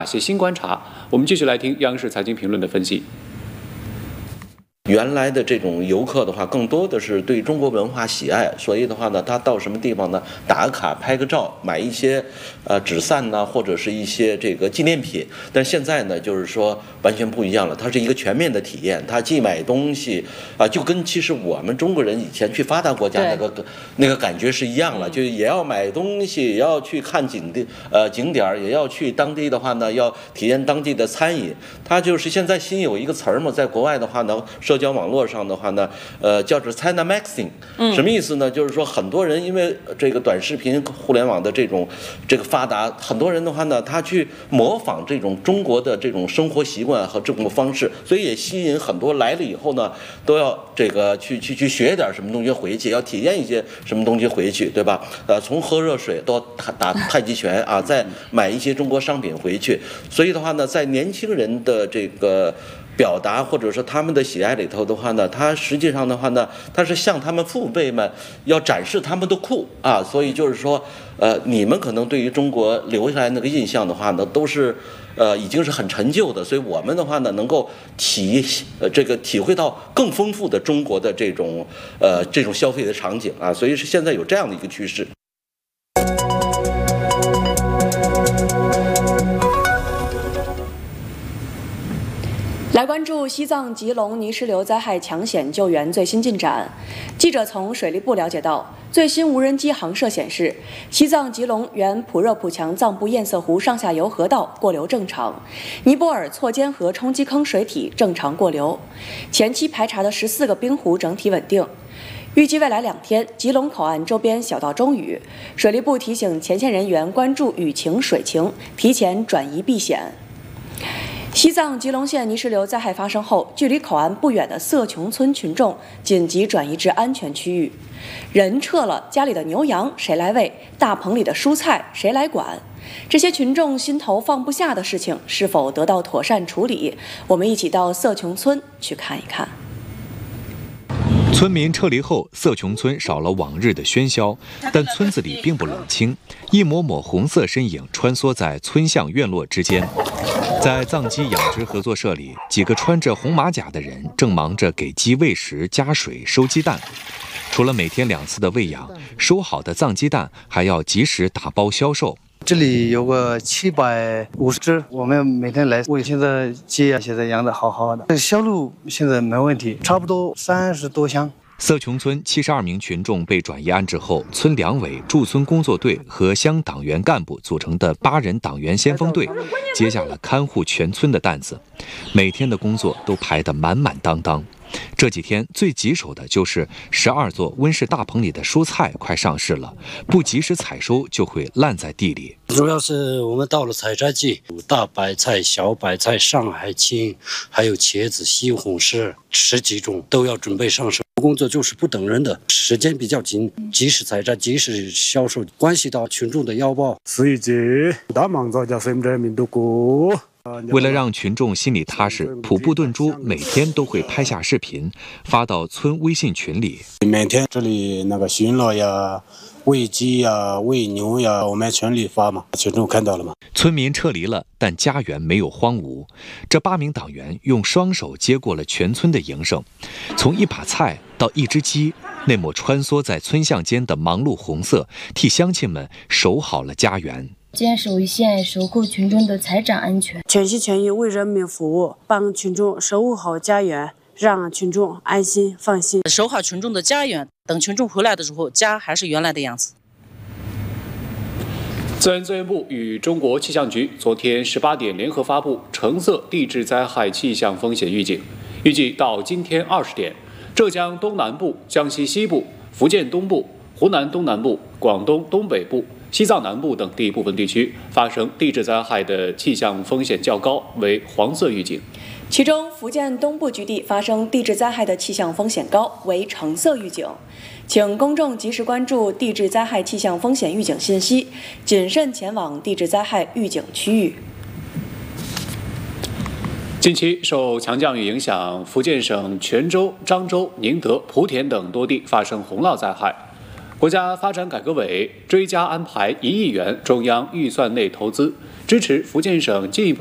哪些新观察？我们继续来听央视财经评论的分析。 原来的这种游客的话，更多的是对中国文化喜爱，所以的话呢，他到什么地方呢，打个卡、拍个照，买一些纸伞呐，或者是一些这个纪念品。但现在呢，就是说完全不一样了，它是一个全面的体验。它既买东西就跟其实我们中国人以前去发达国家那个感觉是一样了，就也要买东西，也要去看景点，也要去当地的话呢，要体验当地的餐饮。它就是现在新有一个词儿嘛，在国外的话呢，社交网络上的话呢，叫做 China Maxing，什么意思呢？就是说很多人因为这个短视频、互联网的这个发达，很多人的话呢，他去模仿这种中国的这种生活习惯和这种方式，所以也吸引很多来了以后呢，都要这个去学点什么东西回去，要体验一些什么东西回去，对吧？从喝热水到打太极拳啊，再买一些中国商品回去。所以的话呢，在年轻人的这个表达或者说他们的喜爱里头的话呢，他实际上的话呢，他是向他们父辈们要展示他们的酷啊，所以就是说，你们可能对于中国留下来那个印象的话呢，都是已经是很陈旧的，所以我们的话呢，能够体会到更丰富的中国的这种消费的场景啊，所以是现在有这样的一个趋势。 来关注西藏吉隆泥石流灾害抢险救援最新进展。记者从水利部了解到，最新无人机航摄显示，西藏吉隆原普热普强藏布堰塞湖上下游河道过流正常，尼泊尔错尖河冲击坑水体正常过流，前期排查的14个冰湖整体稳定。预计未来2天，吉隆口岸周边小到中雨。水利部提醒前线人员关注雨情、水情，提前转移避险。西藏吉隆县泥石流灾害发生后，距离口岸不远的色琼村群众紧急转移至安全区域。人撤了，家里的牛羊谁来喂？大棚里的蔬菜谁来管？这些群众心头放不下的事情是否得到妥善处理？我们一起到色琼村去看一看。 村民撤离后，色琼村少了往日的喧嚣，但村子里并不冷清，一抹抹红色身影穿梭在村巷院落之间。在藏鸡养殖合作社里，几个穿着红马甲的人正忙着给鸡喂食、加水、收鸡蛋。除了每天2次的喂养，收好的藏鸡蛋还要及时打包销售。 这里有个750只，我们每天来喂。现在鸡现在养得好好的，销路现在没问题，差不多30多箱。 色琼村72名群众被转移安置后，村两委、驻村工作队和乡党员干部组成的8人党员先锋队，接下了看护全村的担子。每天的工作都排得满满当当。这几天最棘手的就是12座温室大棚里的蔬菜快上市了，不及时采收就会烂在地里。 主要是我们到了采摘季，大白菜、小白菜、上海青，还有茄子、西红柿10几种都要准备上市。工作就是不等人的，时间比较紧，及时采摘，及时销售，关系到群众的腰包。 为了让群众心里踏实，普布顿珠每天都会拍下视频，发到村微信群里。 每天这里那个巡逻呀、喂鸡呀、喂牛呀，我们群里发嘛，群众看到了嘛。 村民撤离了，但家园没有荒芜。这8名党员用双手接过了全村的营生，从一把菜到一只鸡，那抹穿梭在村巷间的忙碌红色，替乡亲们守好了家园。 坚守一线，守护群众的财产安全， 全心全意为人民服务，帮群众守护好家园，让群众安心放心。 守好群众的家园，等群众回来的时候，家还是原来的样子。 自然资源部与中国气象局昨天18点联合发布橙色地质灾害气象风险预警，预计到今天20点，浙江东南部、江西西部、福建东部、湖南东南部、广东东北部、西藏南部等地部分地区发生地质灾害的气象风险较高，为黄色预警。 其中，福建东部局地发生地质灾害的气象风险高，为橙色预警。请公众及时关注地质灾害气象风险预警信息，谨慎前往地质灾害预警区域。 近期受强降雨影响，福建省泉州、漳州、宁德、莆田等多地发生洪涝灾害。国家发展改革委追加安排1亿元中央预算内投资， 支持福建省进一步